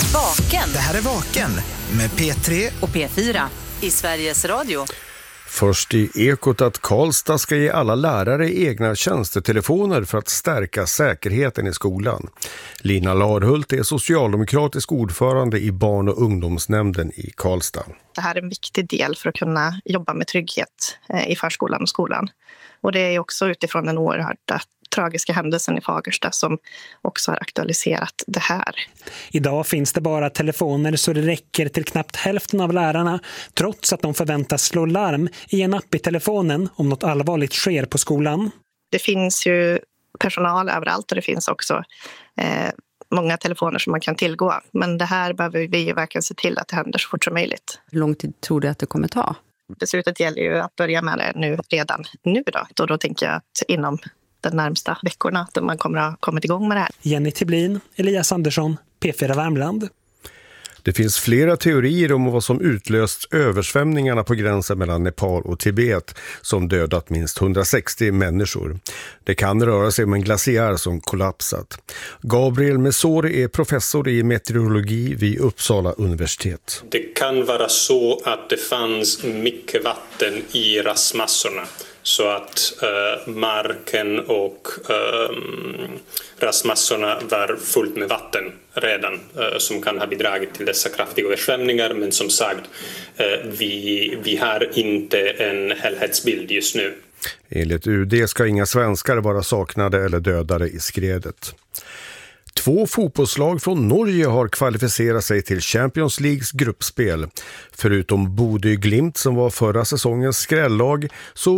Vaken. Det här är Vaken med P3 och P4 i Sveriges Radio. Först i Ekot att Karlstad ska ge alla lärare egna tjänstetelefoner för att stärka säkerheten i skolan. Lina Larhult är socialdemokratisk ordförande i barn- och ungdomsnämnden i Karlstad. Det här är en viktig del för att kunna jobba med trygghet i förskolan och skolan. Och det är också utifrån den oerhörda tragiska händelsen i Fagersta som också har aktualiserat det här. Idag finns det bara telefoner så det räcker till knappt hälften av lärarna, trots att de förväntas slå larm i en app i telefonen om något allvarligt sker på skolan. Det finns ju personal överallt och det finns också många telefoner som man kan tillgå. Men det här behöver vi ju verkligen se till att det händer så fort som möjligt. Hur lång tid tror du att det kommer ta? Beslutet gäller ju att börja med det redan nu då. Och då tänker jag att inom de närmsta veckorna att man kommer att ha kommit igång med det här. Jenny Tiblin, Elias Andersson, P4 Värmland. Det finns flera teorier om vad som utlöst översvämningarna på gränsen mellan Nepal och Tibet som dödat minst 160 människor. Det kan röra sig om en glaciär som kollapsat. Gabriel Mesori är professor i meteorologi vid Uppsala universitet. Det kan vara så att det fanns mycket vatten i rasmassorna. Så att marken och rasmassorna var fullt med vatten redan som kan ha bidragit till dessa kraftiga översvämningar. Men som sagt, vi har inte en helhetsbild just nu. Enligt UD ska inga svenskar vara saknade eller dödade i skredet. 2 fotbollslag från Norge har kvalificerat sig till Champions Leagues gruppspel. Förutom Bodø Glimt som var förra säsongens skrällag så